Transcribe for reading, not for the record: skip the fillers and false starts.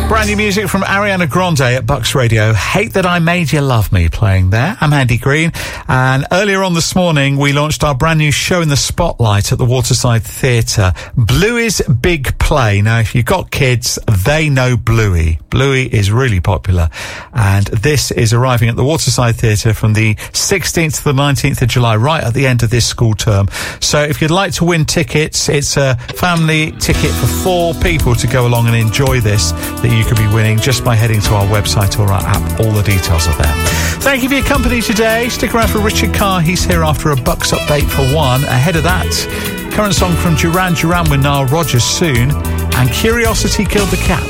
Brand new music from Ariana Grande at Bucks Radio. Hate That I Made You Love Me playing there. I'm Andy Green. And earlier on this morning, we launched our brand new show in the Spotlight at the Waterside Theatre. Bluey's Big Play. Now, if you've got kids, they know Bluey. Bluey is really popular. And this is arriving at the Waterside Theatre from the 16th to the 19th of July, right at the end of this school term. So if you'd like to win tickets, it's a family ticket for 4 people to go along and enjoy this that you could be winning just by heading to our website or our app. All the details are there. Thank you for your company today. Stick around for Richard Carr. He's here after a Bucks update for 1. Ahead of that, current song from Duran Duran with Nile Rodgers soon, and Curiosity Killed the Cat.